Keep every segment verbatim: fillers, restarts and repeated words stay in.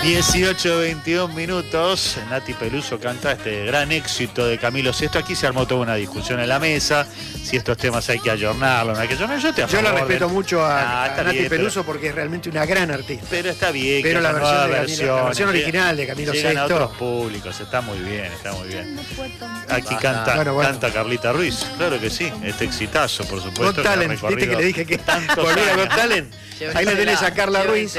dieciocho, veintidós minutos. Nati Peluso canta este gran éxito de Camilo Sesto. Aquí se armó toda una discusión en la mesa. Si estos temas hay que ayornarlos, no hay que ayornarlos. Yo, te a Yo la respeto de... mucho a, ah, a Nati bien, Peluso pero... porque es realmente una gran artista. Pero está bien. Pero que la versión, de versión, Camilo, la versión original de Camilo Sesto. a otros Sesto. públicos. Está muy bien, está muy bien. Aquí Ah, canta, bueno, bueno. canta Carlita Ruiz. Claro que sí. Este exitazo, por supuesto. Got Talent, viste que le dije que volviera a Got Talent. Ahí la tenés a Carla Ruiz.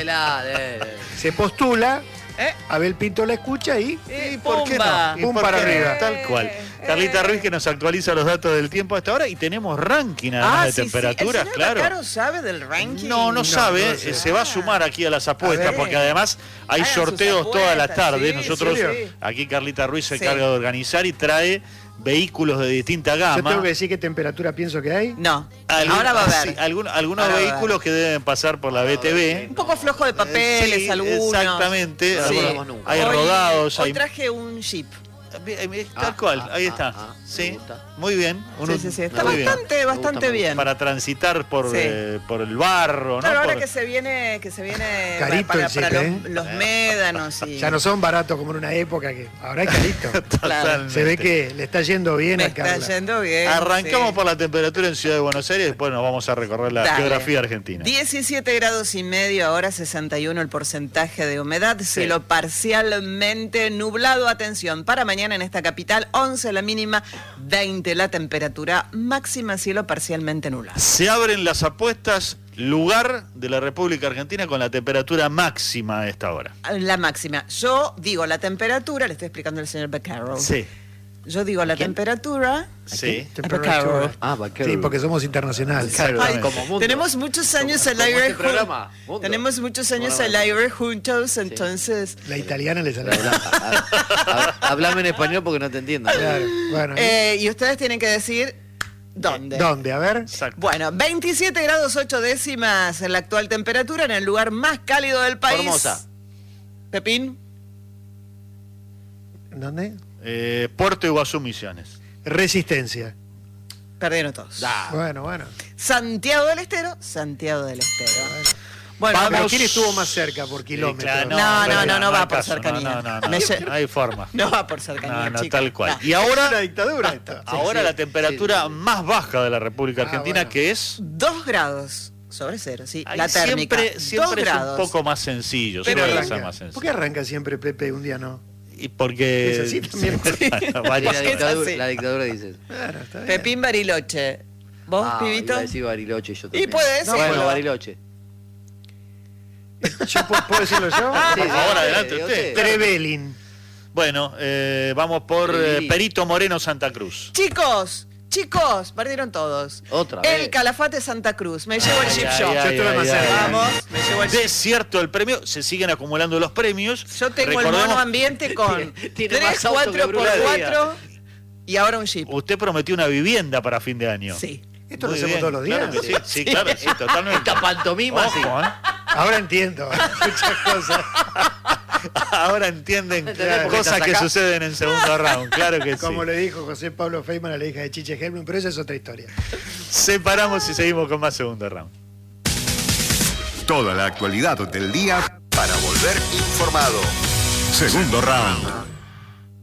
Se postula. ¿Eh? Abel Pinto la escucha y... ¿Y por qué Pumba. no? ¿Y Pum por para qué no? arriba. Tal cual. Eh, Carlita eh. Ruiz que nos actualiza los datos del tiempo hasta ahora y tenemos ranking además Ah, de sí, temperaturas, sí. ¿El señor claro. Bacaro sabe del ranking? No, no No, sabe, no sé. eh, se va a sumar aquí a las apuestas A ver. porque además hay Hagan sus sorteos todas las apuestas, tardes. sí, Nosotros, sí. aquí Carlita Ruiz se Sí. encarga de organizar y trae vehículos de distinta Yo gama. tengo que decir qué temperatura pienso que hay. No, Algún- ahora va a sí, ver. algún- algunos Ahora va a vehículos que deben pasar por la B T V. Un poco flojo de papeles, Sí, algunos. exactamente. Sí. Algunos- hay Hoy- rodados, Hoy hay traje un Jeep. Tal Ah, cual, ah, ahí ah, está. ah, me sí, gusta. muy bien. Un- Sí, sí, sí. Está muy bien. bastante, Me bastante gusta, me bien. Para transitar por, Sí. eh, por el barro, ¿no? Claro, ahora Por- que se viene, que se viene Carito para, el para Jeep, los, ¿eh? los médanos y. Ya no son baratos como en una época que ahora es carito. Totalmente. Se ve que le está yendo bien Me a está Carla. yendo bien. Arrancamos sí. por la temperatura en Ciudad de Buenos Aires y después nos vamos a recorrer la Dale. geografía argentina. diecisiete grados y medio, ahora sesenta y uno el porcentaje de humedad, cielo parcialmente nublado. Atención, para mañana en esta capital, once la mínima, veinte la temperatura máxima, cielo parcialmente nublado. Se abren las apuestas, lugar de la República Argentina con la temperatura máxima a esta hora. La máxima. Yo digo la temperatura, le estoy explicando al señor Beccaro. Sí, Yo digo la temperatura. sí. Temperatura. Ah, vaquero. Sí, porque somos internacionales. Claro. Ay, como mundo. tenemos muchos años al como aire este programa, jun- mundo. tenemos muchos años Programa. al aire juntos, entonces La italiana le sale. Habla- hab- Hablame en español porque no te entiendo. Claro, bueno. eh, y ustedes tienen que decir dónde. ¿Dónde? A ver. Exacto. Bueno, veintisiete grados ocho décimas en la actual temperatura en el lugar más cálido del país. Formosa. Pepín. ¿Dónde? Eh, Puerto Iguazú, Misiones. Resistencia. Perdieron todos. Da. Bueno, bueno. Santiago del Estero, Santiago del Estero. Bueno, Vamos. vamos. ¿Quién estuvo más cerca por Sí, kilómetros? No, claro, no, pero no, no va hay por caso, cercanía. No, no, no, Me no, lle- no hay forma. No va por cercanía, No, no, chicos. tal cual. No. Y ahora, una dictadura esto. ahora sí, la temperatura sí, sí. más baja de la República Ah, Argentina, bueno. que es... Dos grados sobre cero, sí. Ay, la térmica. Siempre, siempre Dos es grados. un poco más sencillo. Pero suele ser arranca. más sencillo. ¿Por qué arranca siempre Pepe un día no? Y porque... Es así también. Bueno, Y varias la, Es dictadura, así. la dictadura dice. Claro, está bien. Pepín Bariloche. ¿Vos, Ah, pibito? iba a decir Bariloche yo Y también. puede ser. Bueno, Bariloche. ¿Yo puedo, puedo decirlo yo? Sí, Por favor, sí, adelante sí, usted. Trevelin. Bueno, eh, vamos por eh, Sí. Perito Moreno, Santa Cruz. Chicos, chicos, perdieron todos. Otra El vez. Calafate Santa Cruz. Me llevo el Ay, chip ay, shop. ay, Yo estuve ay, más ay, cerca. ay. Vamos, me llevo el chip. Descierto el premio, se siguen acumulando los premios. Yo tengo el Recordemos, mono ambiente con Tiene tres, más auto que cuatro por Brulería. cuatro y ahora un jeep. Usted prometió una vivienda para fin de año. Sí. ¿Esto lo Muy hacemos bien, todos los días? Claro que sí, sí, claro, sí, totalmente. Esta pantomima, sí. Ojo, ¿eh? Ahora entiendo muchas cosas. Ahora entienden ¿Entendés por qué cosas estás que acá? suceden en segundo round, claro que Como sí. le dijo José Pablo Feynman a la hija de Chiche Helman, pero esa es otra historia. Separamos y seguimos con más segundo round. Toda la actualidad del día para volver informado. Segundo round.